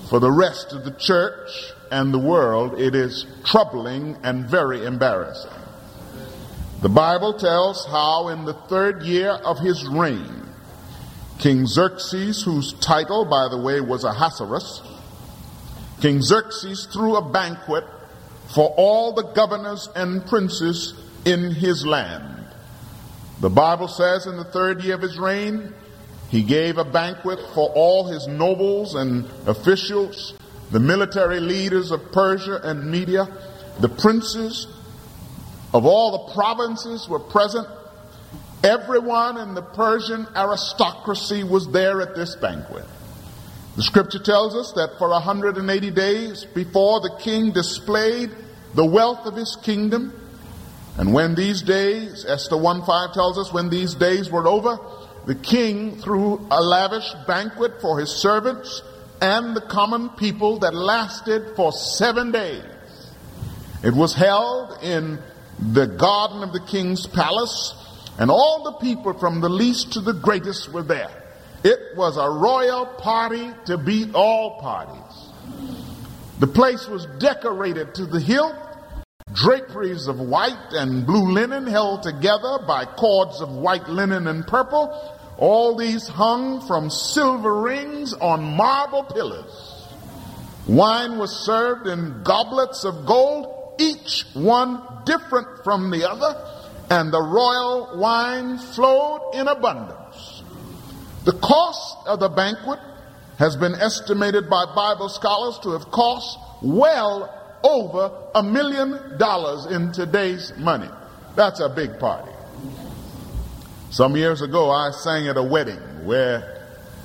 For the rest of the church and the world, it is troubling and very embarrassing. The Bible tells how in the 3rd year of his reign, King Xerxes, whose title, by the way, was Ahasuerus, King Xerxes threw a banquet for all the governors and princes in his land. The Bible says in the 3rd year of his reign, he gave a banquet for all his nobles and officials, the military leaders of Persia and Media. The princes of all the provinces were present. Everyone in the Persian aristocracy was there at this banquet. The scripture tells us that for 180 days before, the king displayed the wealth of his kingdom. And when these days, Esther 1:5 tells us, when these days were over, the king threw a lavish banquet for his servants and the common people that lasted for 7 days. It was held in the garden of the king's palace, and all the people from the least to the greatest were there. It was a royal party to beat all parties. The place was decorated to the hilt. Draperies of white and blue linen held together by cords of white linen and purple. All these hung from silver rings on marble pillars. Wine was served in goblets of gold, each one different from the other, and the royal wine flowed in abundance. The cost of the banquet has been estimated by Bible scholars to have cost well over $1 million in today's money. That's a big party. Some years ago, I sang at a wedding where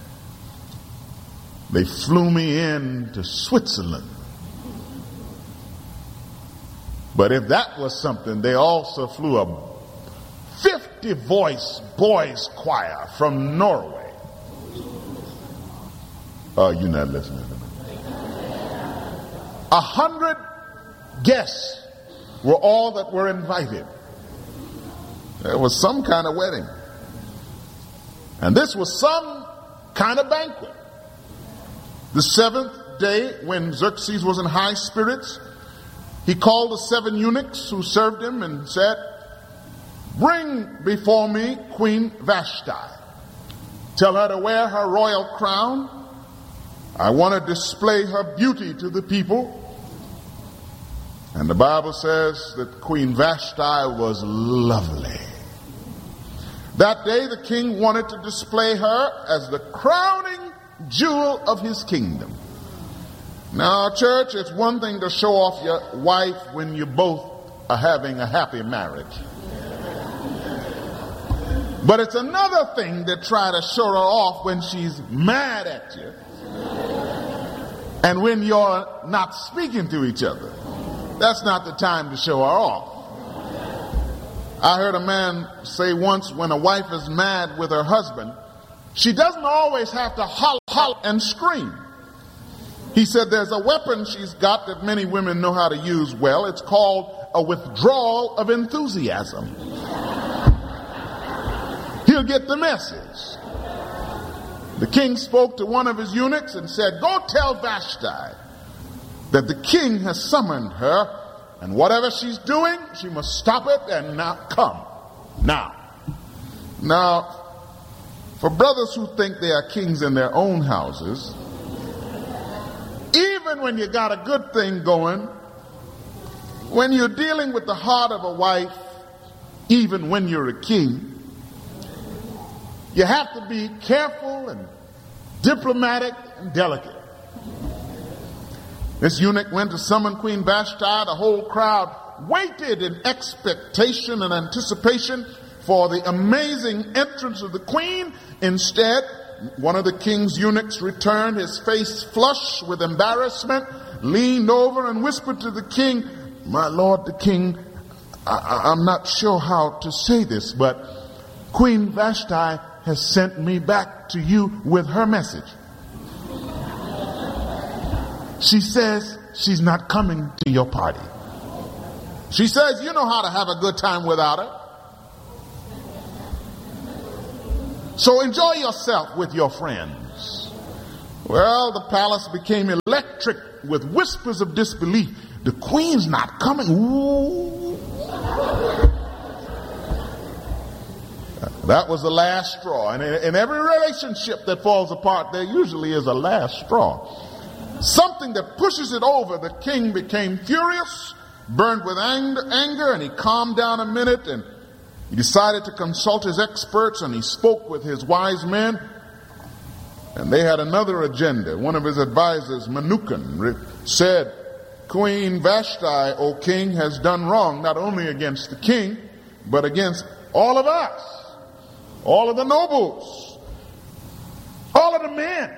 they flew me in to Switzerland. But if that was something, they also flew a 50-voice boys choir from Norway. Oh, you're not listening to me. 100 guests were all that were invited. There was some kind of wedding. And this was some kind of banquet. The 7th day, when Xerxes was in high spirits, he called the 7 eunuchs who served him and said, "Bring before me Queen Vashti. Tell her to wear her royal crown. I want to display her beauty to the people." And the Bible says that Queen Vashti was lovely. That day the king wanted to display her as the crowning jewel of his kingdom. Now, church, it's one thing to show off your wife when you both are having a happy marriage. But it's another thing to try to show her off when she's mad at you and when you're not speaking to each other. That's not the time to show her off. I heard a man say once, when a wife is mad with her husband, she doesn't always have to holler and scream. He said there's a weapon she's got that many women know how to use well. It's called a withdrawal of enthusiasm. He'll get the message. The king spoke to one of his eunuchs and said, "Go tell Vashti that the king has summoned her, and whatever she's doing, she must stop it and not come now." Now, for brothers who think they are kings in their own houses, even when you got a good thing going, when you're dealing with the heart of a wife, even when you're a king, you have to be careful and diplomatic and delicate. This eunuch went to summon Queen Vashti. The whole crowd waited in expectation and anticipation for the amazing entrance of the queen. Instead, one of the king's eunuchs returned, his face flushed with embarrassment, leaned over and whispered to the king, "My lord the king, I'm not sure how to say this, but Queen Vashti has sent me back to you with her message. She says she's not coming to your party. She says you know how to have a good time without her. So enjoy yourself with your friends. Well, the palace became electric with whispers of disbelief. The queen's not coming. Ooh. That was the last straw. And in every relationship that falls apart, there usually is a last straw. Something that pushes it over. The king became furious, burned with anger, and he calmed down a minute, and he decided to consult his experts, and he spoke with his wise men. And they had another agenda. One of his advisors, Menucan, said, Queen Vashti, O king, has done wrong, not only against the king, but against all of us, all of the nobles, all of the men.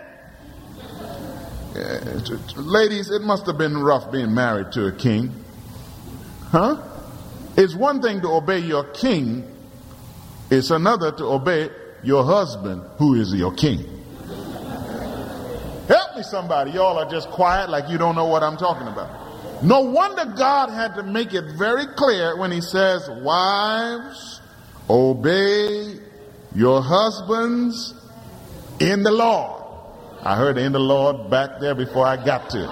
Ladies, it must have been rough being married to a king. Huh? It's one thing to obey your king. It's another to obey your husband, who is your king. Help me somebody. Y'all are just quiet like you don't know what I'm talking about. No wonder God had to make it very clear when he says, wives, obey your husbands in the Lord. I heard in the Lord back there before I got to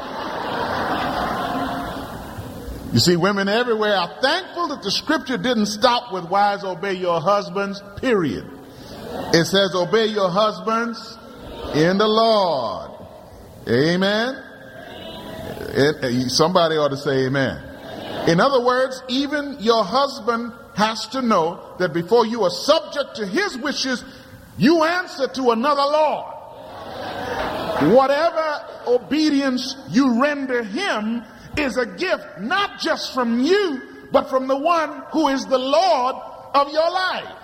it. You see, women everywhere are thankful that the scripture didn't stop with wives, obey your husbands, period. It says, obey your husbands in the Lord. Amen. Somebody ought to say amen. In other words, even your husband has to know that before you are subject to his wishes, you answer to another Lord. Whatever obedience you render him is a gift, not just from you, but from the one who is the Lord of your life.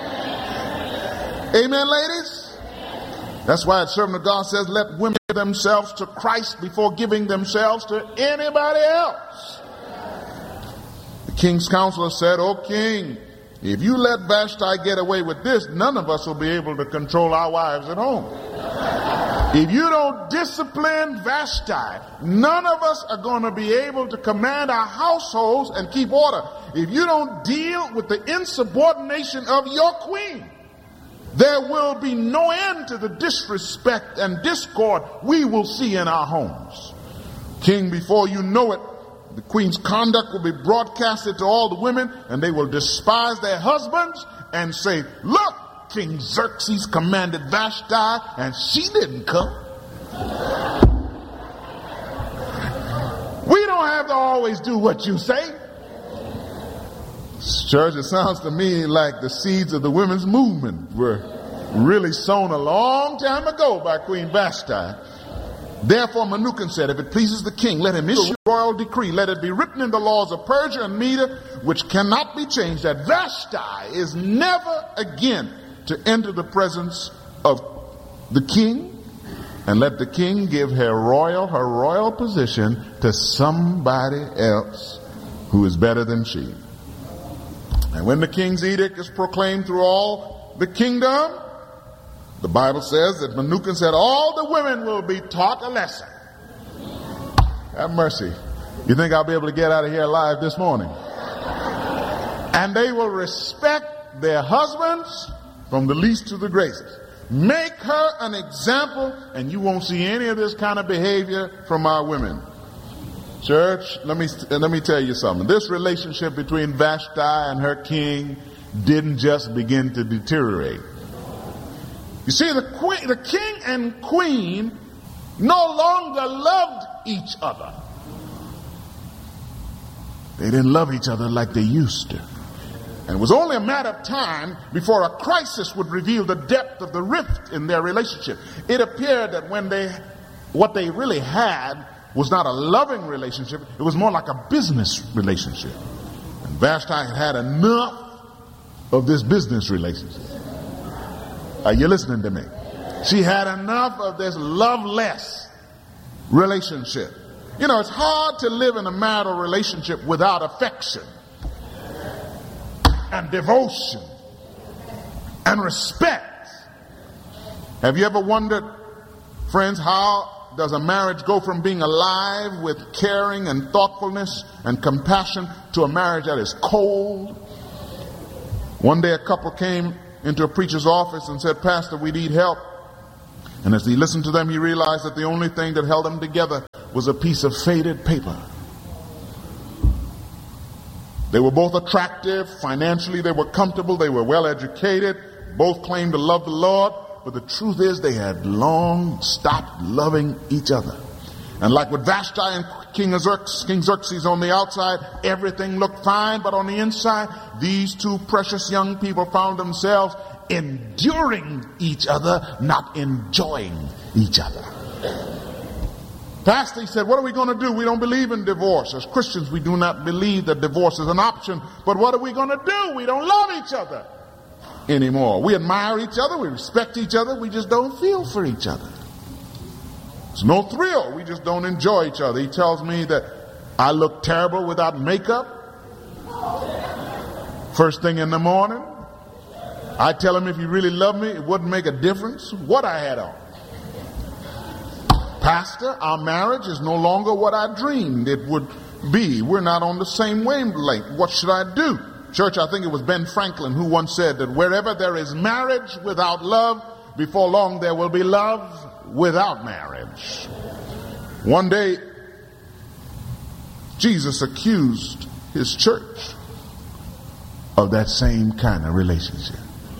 Amen, ladies? That's why a servant of God says, let women give themselves to Christ before giving themselves to anybody else. The king's counselor said, O king, if you let Vashti get away with this, none of us will be able to control our wives at home. If you don't discipline Vashti, none of us are going to be able to command our households and keep order. If you don't deal with the insubordination of your queen, there will be no end to the disrespect and discord we will see in our homes. King, before you know it, the queen's conduct will be broadcasted to all the women, and they will despise their husbands and say, look, King Xerxes commanded Vashti and she didn't come. We don't have to always do what you say. Church, it sounds to me like the seeds of the women's movement were really sown a long time ago by Queen Vashti. Therefore, Menucan said, if it pleases the king, let him issue a royal decree. Let it be written in the laws of Persia and Media, which cannot be changed, that Vashti is never again to enter the presence of the king, and let the king give her royal position to somebody else who is better than she. And when the king's edict is proclaimed through all the kingdom, the Bible says that Menucan said all the women will be taught a lesson. Have mercy. You think I'll be able to get out of here alive this morning? And they will respect their husbands from the least to the greatest. Make her an example, and you won't see any of this kind of behavior from our women. Church, let me tell you something. This relationship between Vashti and her king didn't just begin to deteriorate. You see, the king and queen no longer loved each other. They didn't love each other like they used to. And it was only a matter of time before a crisis would reveal the depth of the rift in their relationship. It appeared that what they really had was not a loving relationship, it was more like a business relationship. And Vashti had enough of this business relationship. Are you listening to me? She had enough of this loveless relationship. You know, it's hard to live in a marital relationship without affection and devotion and respect. Have you ever wondered, friends, how does a marriage go from being alive with caring and thoughtfulness and compassion to a marriage that is cold? One day a couple came into a preacher's office and said, Pastor, we need help. And as he listened to them, he realized that the only thing that held them together was a piece of faded paper. They were both attractive. Financially, they were comfortable. They were well educated. Both claimed to love the Lord. But the truth is, they had long stopped loving each other. And like with Vashti and King Xerxes on the outside, everything looked fine. But on the inside, these two precious young people found themselves enduring each other, not enjoying each other. Pastor, he said, what are we going to do? We don't believe in divorce. As Christians, we do not believe that divorce is an option. But what are we going to do? We don't love each other anymore. We admire each other. We respect each other. We just don't feel for each other. There's no thrill. We just don't enjoy each other. He tells me that I look terrible without makeup. First thing in the morning. I tell him if he really loved me, it wouldn't make a difference what I had on. Pastor, our marriage is no longer what I dreamed it would be. We're not on the same wavelength. What should I do? Church, I think it was Ben Franklin who once said that wherever there is marriage without love, before long there will be love without marriage. One day, Jesus accused his church of that same kind of relationship.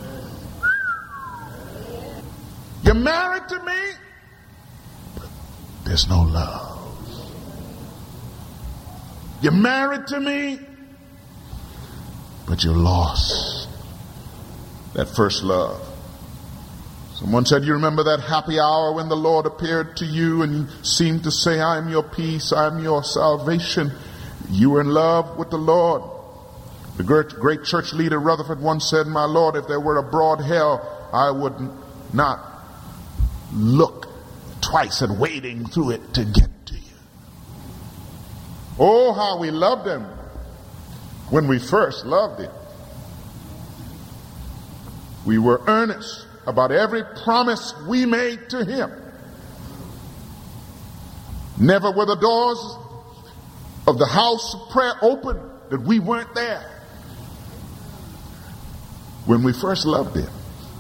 You're married to me, but there's no love. You're married to me, but you lost that first love. Someone said, you remember that happy hour when the Lord appeared to you and seemed to say, I am your peace, I am your salvation. You were in love with the Lord. The great church leader Rutherford once said, my Lord, if there were a broad hell, I would not look twice at wading through it to get to you. Oh, how we loved him when we first loved him. We were earnest about every promise we made to him. Never were the doors of the house of prayer open that we weren't there. When we first loved him.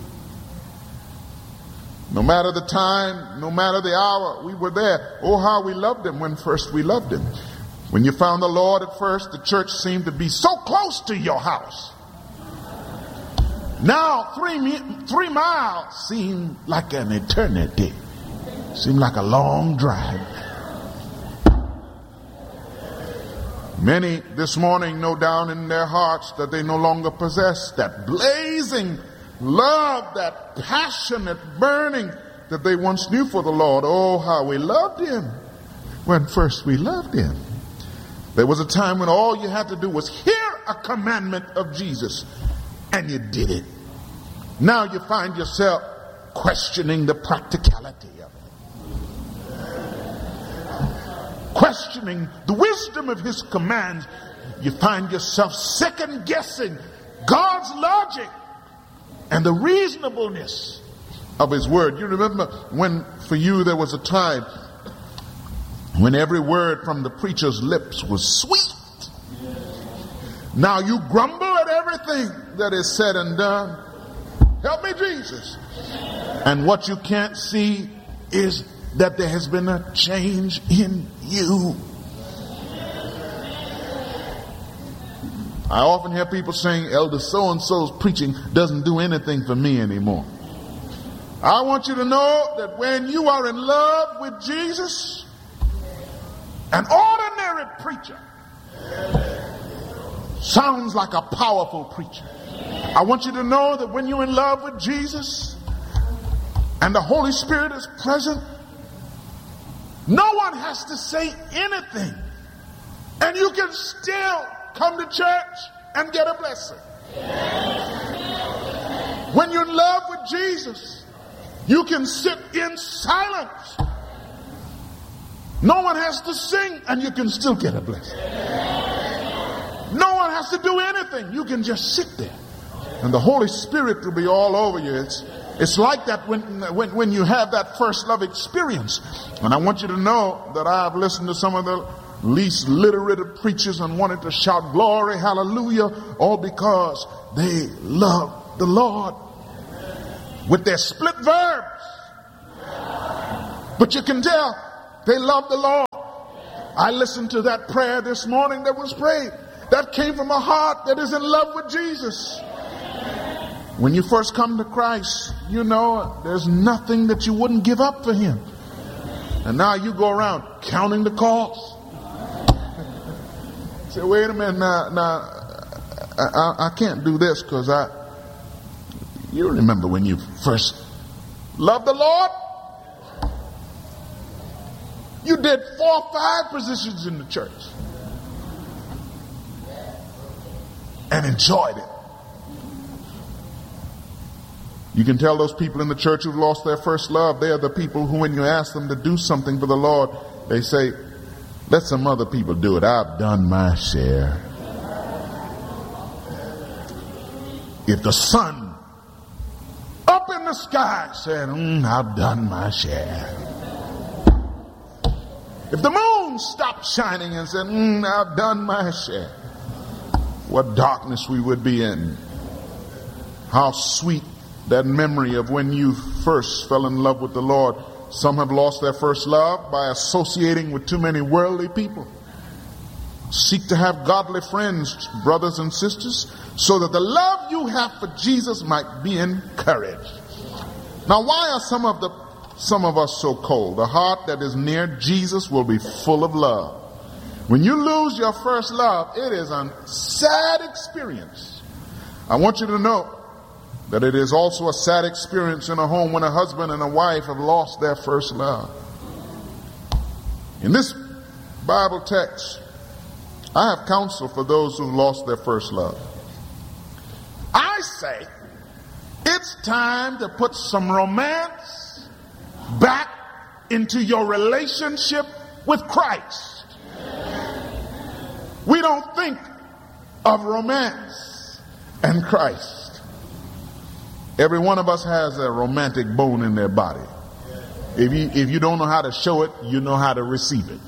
No matter the time, no matter the hour, we were there. Oh, how we loved him when first we loved him. When you found the Lord at first, the church seemed to be so close to your house. Now, 3 miles seem like an eternity. Seem like a long drive. Many this morning know down in their hearts that they no longer possess that blazing love, that passionate burning that they once knew for the Lord. Oh, how we loved him when first we loved him. There was a time when all you had to do was hear a commandment of Jesus, and you did it. Now you find yourself questioning the practicality of it. Questioning the wisdom of his commands. You find yourself second guessing God's logic and the reasonableness of his word. You remember when for you there was a time when every word from the preacher's lips was sweet. Now you grumble at everything that is said and done. Help me, Jesus. And what you can't see is that there has been a change in you. I often hear people saying, Elder so-and-so's preaching doesn't do anything for me anymore. I want you to know that when you are in love with Jesus, an ordinary preacher sounds like a powerful preacher. I want you to know that when you're in love with Jesus and the Holy Spirit is present, no one has to say anything. And you can still come to church and get a blessing. When you're in love with Jesus, you can sit in silence. No one has to sing and you can still get a blessing. No one has to do anything. You can just sit there. And the Holy Spirit will be all over you. It's like that when you have that first love experience. And I want you to know that I've listened to some of the least literate of preachers and wanted to shout glory, hallelujah, all because they love the Lord. With their split verbs. But you can tell they love the Lord. I listened to that prayer this morning that was prayed. That came from a heart that is in love with Jesus. When you first come to Christ, you know there's nothing that you wouldn't give up for him. And now you go around counting the costs. Say, wait a minute, I can't do this because you remember when you first loved the Lord? You did 4 or 5 positions in the church and enjoyed it. You can tell those people in the church who've lost their first love, they are the people who, when you ask them to do something for the Lord, they say, let some other people do it. I've done my share. If the sun up in the sky said, I've done my share. If the moon stopped shining and said, I've done my share, what darkness we would be in. How sweet that memory of when you first fell in love with the Lord. Some have lost their first love by associating with too many worldly people. Seek to have godly friends, brothers and sisters, so that the love you have for Jesus might be encouraged. Now, why are some of us so cold? The heart that is near Jesus will be full of love. When you lose your first love, it is a sad experience. I want you to know that it is also a sad experience in a home when a husband and a wife have lost their first love. In this Bible text, I have counsel for those who lost their first love. I say it's time to put some romance back into your relationship with Christ. We don't think of romance and Christ. Every one of us has a romantic bone in their body. If you don't know how to show it, you know how to receive it.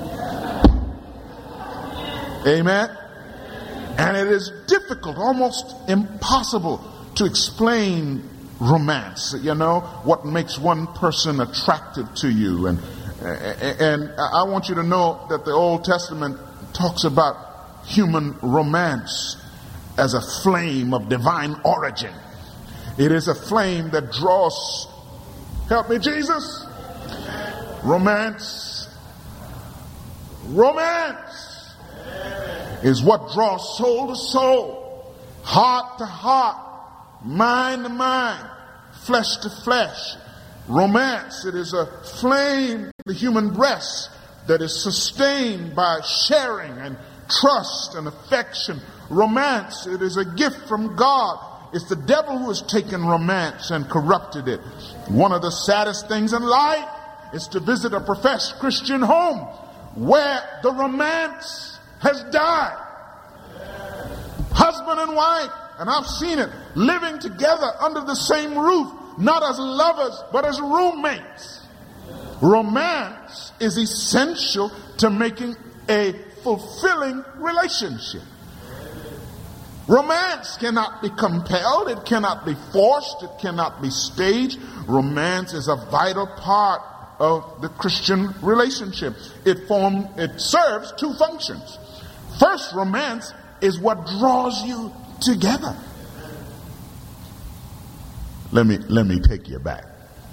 Amen? And it is difficult, almost impossible to explain romance. You know, what makes one person attractive to you. And I want you to know that the Old Testament talks about human romance as a flame of divine origin. It is a flame that draws, help me Jesus, romance is what draws soul to soul, heart to heart, mind to mind, flesh to flesh. Romance, it is a flame, the human breast, that is sustained by sharing and trust and affection. Romance, it is a gift from God. It's the devil who has taken romance and corrupted it. One of the saddest things in life is to visit a professed Christian home where the romance has died. Husband and wife, and I've seen it, living together under the same roof, not as lovers, but as roommates. Romance is essential to making a fulfilling relationship. Romance cannot be compelled, it cannot be forced, it cannot be staged. Romance is a vital part of the Christian relationship. It serves 2 functions. First, romance is what draws you together. Let me take you back.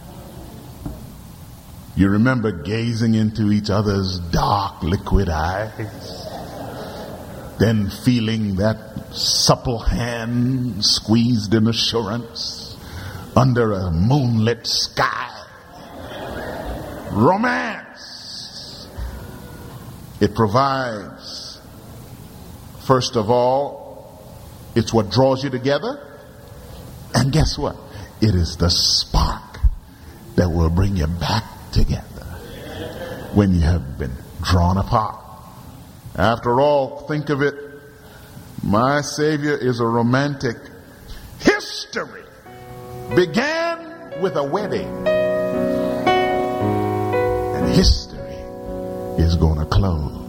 You remember gazing into each other's dark, liquid eyes, then feeling that supple hand squeezed in assurance under a moonlit sky. Romance. It provides, first of all, it's what draws you together. And guess what? It is the spark that will bring you back together when you have been drawn apart. After all, think of it. My Savior is a romantic. History began with a wedding, and history is going to close